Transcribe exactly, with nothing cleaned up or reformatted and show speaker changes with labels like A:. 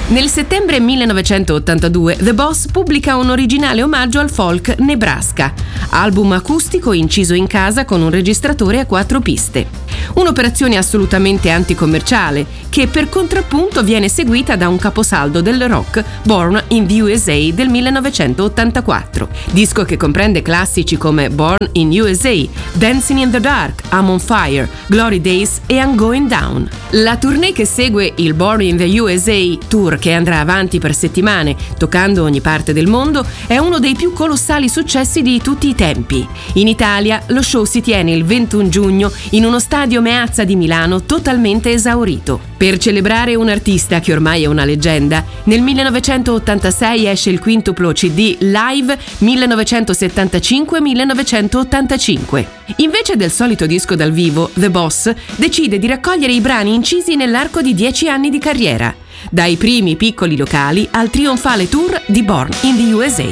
A: Nel settembre millenovecentottantadue The Boss pubblica un originale omaggio al folk Nebraska, album acustico inciso in casa con un registratore a quattro piste. Un'operazione assolutamente anticommerciale che per contrappunto viene seguita da un caposaldo del rock, Born in the U S A del millenovecentottantaquattro, disco che comprende classici come Born in U S A, Dancing in the Dark, I'm on Fire, Glory Days e I'm Going Down. La tournée che segue il Born in the U S A tour, che andrà avanti per settimane, toccando ogni parte del mondo, è uno dei più colossali successi di tutti i tempi. In Italia lo show si tiene il ventuno giugno in uno stadio Meazza di Milano totalmente esaurito. Per celebrare un artista che ormai è una leggenda, nel millenovecentottantasei esce il quintuplo C D Live millenovecentosettantacinque millenovecentottantacinque. Invece del solito disco dal vivo, The Boss decide di raccogliere i brani incisi nell'arco di dieci anni di carriera, dai primi piccoli locali al trionfale tour di Born in the U S A.